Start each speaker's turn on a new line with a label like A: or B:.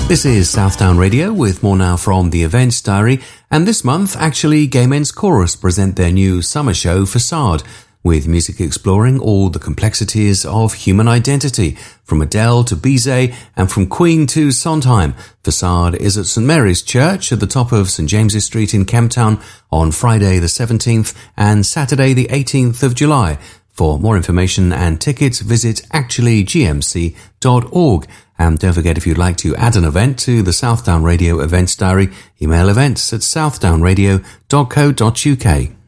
A: This is Southdown Radio with more now from the Events Diary, and this month, actually, Gay Men's Chorus present their new summer show, Facade, with music exploring all the complexities of human identity, from Adele to Bizet and from Queen to Sondheim. Facade is at St Mary's Church at the top of St James's Street in Kemptown on Friday the 17th and Saturday the 18th of July. For more information and tickets, visit actuallygmc.org. And don't forget, if you'd like to add an event to the Southdown Radio Events Diary, email events@southdownradio.co.uk.